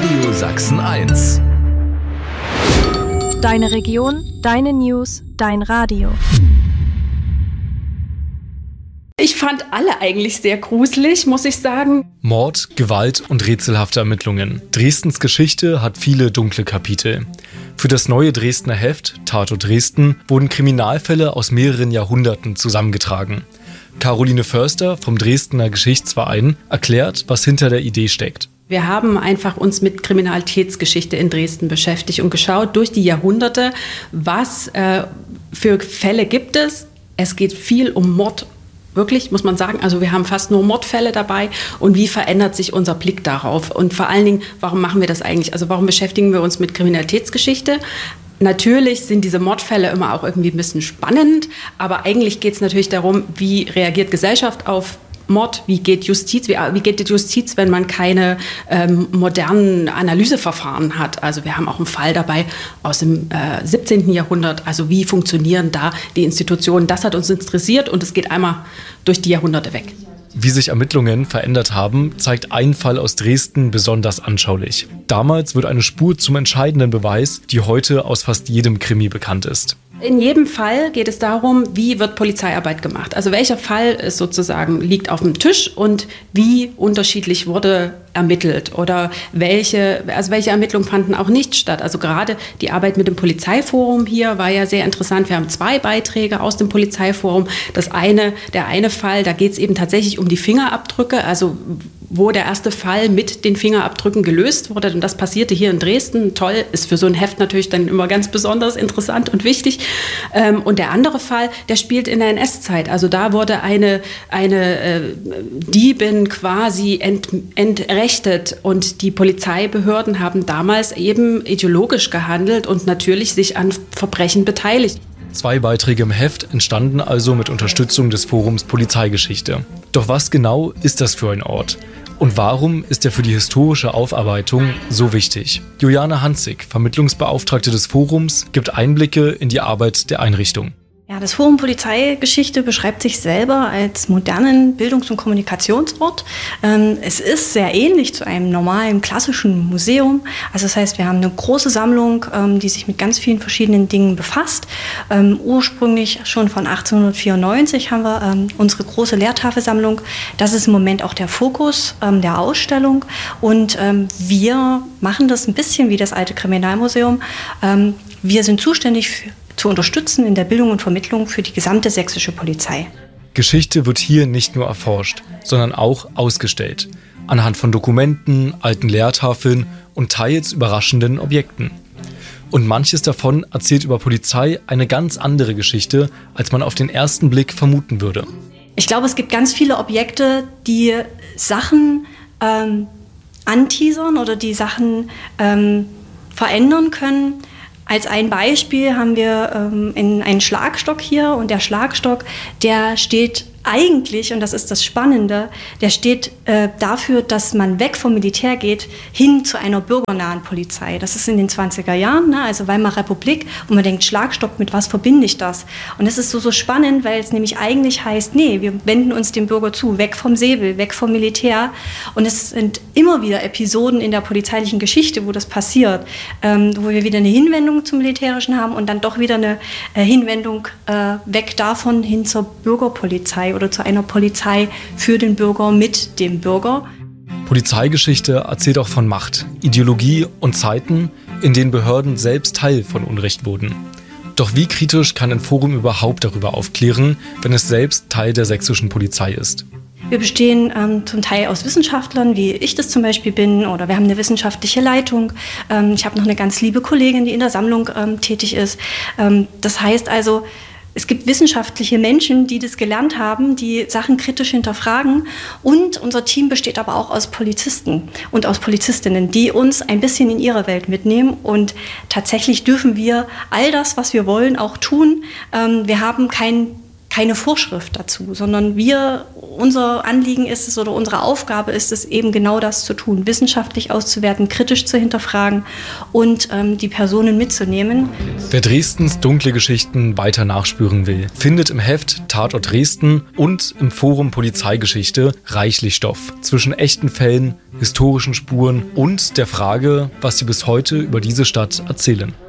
Radio Sachsen 1. Deine Region, deine News, dein Radio. Ich fand alle eigentlich sehr gruselig, muss ich sagen. Mord, Gewalt und rätselhafte Ermittlungen. Dresdens Geschichte hat viele dunkle Kapitel. Für das neue Dresdner Heft, Tatort Dresden, wurden Kriminalfälle aus mehreren Jahrhunderten zusammengetragen. Caroline Förster vom Dresdner Geschichtsverein erklärt, was hinter der Idee steckt. Wir haben einfach uns mit Kriminalitätsgeschichte in Dresden beschäftigt und geschaut durch die Jahrhunderte, was für Fälle gibt es. Es geht viel um Mord. Wirklich, muss man sagen. Also wir haben fast nur Mordfälle dabei. Und wie verändert sich unser Blick darauf? Und vor allen Dingen, warum machen wir das eigentlich? Also warum beschäftigen wir uns mit Kriminalitätsgeschichte? Natürlich sind diese Mordfälle immer auch irgendwie ein bisschen spannend. Aber eigentlich geht es natürlich darum, wie reagiert Gesellschaft auf Mord, wie geht Justiz, wie geht die Justiz, wenn man keine modernen Analyseverfahren hat. Also wir haben auch einen Fall dabei aus dem 17. Jahrhundert. Also wie funktionieren da die Institutionen? Das hat uns interessiert und es geht einmal durch die Jahrhunderte weg. Wie sich Ermittlungen verändert haben, zeigt ein Fall aus Dresden besonders anschaulich. Damals wird eine Spur zum entscheidenden Beweis, die heute aus fast jedem Krimi bekannt ist. In jedem Fall geht es darum, wie wird Polizeiarbeit gemacht. Also welcher Fall ist sozusagen liegt auf dem Tisch und wie unterschiedlich wurde ermittelt oder welche Ermittlungen fanden auch nicht statt. Also gerade die Arbeit mit dem Polizeiforum hier war ja sehr interessant. Wir haben 2 Beiträge aus dem Polizeiforum. Der eine Fall, da geht es eben tatsächlich um die Fingerabdrücke, also wo der erste Fall mit den Fingerabdrücken gelöst wurde. Und das passierte hier in Dresden. Toll, ist für so ein Heft natürlich dann immer ganz besonders interessant und wichtig. Und der andere Fall, der spielt in der NS-Zeit. Also da wurde eine Diebin quasi entrechtet. Und die Polizeibehörden haben damals eben ideologisch gehandelt und natürlich sich an Verbrechen beteiligt. 2 Beiträge im Heft entstanden also mit Unterstützung des Forums Polizeigeschichte. Doch was genau ist das für ein Ort? Und warum ist er für die historische Aufarbeitung so wichtig? Juliane Hanzig, Vermittlungsbeauftragte des Forums, gibt Einblicke in die Arbeit der Einrichtung. Ja, das Forum Polizeigeschichte beschreibt sich selber als modernen Bildungs- und Kommunikationsort. Es ist sehr ähnlich zu einem normalen, klassischen Museum. Also das heißt, wir haben eine große Sammlung, die sich mit ganz vielen verschiedenen Dingen befasst. Ursprünglich schon von 1894 haben wir unsere große Lehrtafelsammlung. Das ist im Moment auch der Fokus der Ausstellung. Und wir machen das ein bisschen wie das alte Kriminalmuseum. Wir sind zuständig zu unterstützen in der Bildung und Vermittlung für die gesamte sächsische Polizei. Geschichte wird hier nicht nur erforscht, sondern auch ausgestellt. Anhand von Dokumenten, alten Lehrtafeln und teils überraschenden Objekten. Und manches davon erzählt über Polizei eine ganz andere Geschichte, als man auf den ersten Blick vermuten würde. Ich glaube, es gibt ganz viele Objekte, die Sachen anteasern oder die Sachen verändern können. Als ein Beispiel haben wir einen Schlagstock hier und der Schlagstock, der steht eigentlich, und das ist das Spannende, der steht dafür, dass man weg vom Militär geht, hin zu einer bürgernahen Polizei. Das ist in den 20er Jahren, ne? Also Weimarer Republik, und man denkt, Schlagstock, mit was verbinde ich das? Und es ist so spannend, weil es nämlich eigentlich heißt, nee, wir wenden uns dem Bürger zu, weg vom Säbel, weg vom Militär. Und es sind immer wieder Episoden in der polizeilichen Geschichte, wo das passiert, wo wir wieder eine Hinwendung zum Militärischen haben und dann doch wieder eine Hinwendung weg davon hin zur Bürgerpolizei oder zu einer Polizei für den Bürger, mit dem Bürger. Polizeigeschichte erzählt auch von Macht, Ideologie und Zeiten, in denen Behörden selbst Teil von Unrecht wurden. Doch wie kritisch kann ein Forum überhaupt darüber aufklären, wenn es selbst Teil der sächsischen Polizei ist? Wir bestehen zum Teil aus Wissenschaftlern, wie ich das zum Beispiel bin, oder wir haben eine wissenschaftliche Leitung. Ich habe noch eine ganz liebe Kollegin, die in der Sammlung tätig ist. Das heißt also, es gibt wissenschaftliche Menschen, die das gelernt haben, die Sachen kritisch hinterfragen. Und unser Team besteht aber auch aus Polizisten und aus Polizistinnen, die uns ein bisschen in ihre Welt mitnehmen. Und tatsächlich dürfen wir all das, was wir wollen, auch tun. Wir haben kein keine Vorschrift dazu, sondern unser Anliegen ist es oder unsere Aufgabe ist es eben genau das zu tun, wissenschaftlich auszuwerten, kritisch zu hinterfragen und die Personen mitzunehmen. Wer Dresdens dunkle Geschichten weiter nachspüren will, findet im Heft Tatort Dresden und im Forum Polizeigeschichte reichlich Stoff zwischen echten Fällen, historischen Spuren und der Frage, was sie bis heute über diese Stadt erzählen.